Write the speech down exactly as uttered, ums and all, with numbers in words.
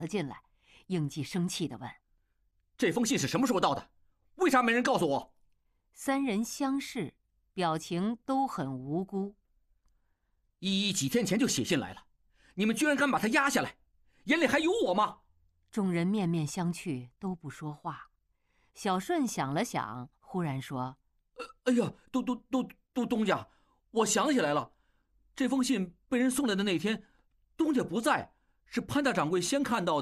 了进来。应季生气地问：“ 这封信是什么时候到的？为啥没人告诉我？” 三人相视，表情都很无辜。 依依几天前就写信来了，你们居然敢把她压下来，眼里还有我吗？ 众人面面相觑，都不说话。小顺想了想，忽然说：“ 呃、哎呀，东东东东东家，我想起来了，这封信被人送来的那天，东家不在，是潘大掌柜先看到的。”